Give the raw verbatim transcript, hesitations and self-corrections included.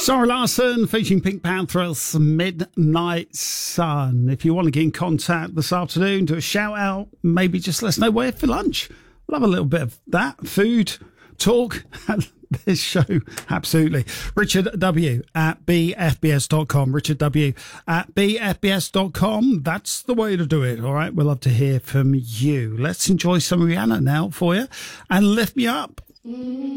Sarah Larson featuring Pink Panthers, Midnight Sun. If you want to get in contact this afternoon, do a shout out, maybe just let us know where for lunch. Love a little bit of that. Food, talk, and this show. Absolutely. Richard W at b f b s dot com. Richard W at b f b s dot com. That's the way to do it. All right. We'd love to hear from you. Let's enjoy some Rihanna now for you and lift me up.